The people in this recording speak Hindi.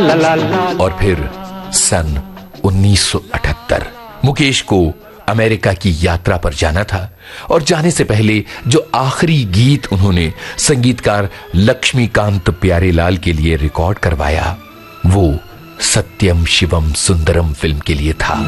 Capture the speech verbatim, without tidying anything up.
और फिर सन उन्नीस सौ अठहत्तर मुकेश को अमेरिका की यात्रा पर जाना था और जाने से पहले जो आखिरी गीत उन्होंने संगीतकार लक्ष्मीकांत प्यारेलाल के लिए रिकॉर्ड करवाया वो सत्यम शिवम सुंदरम फिल्म के लिए था।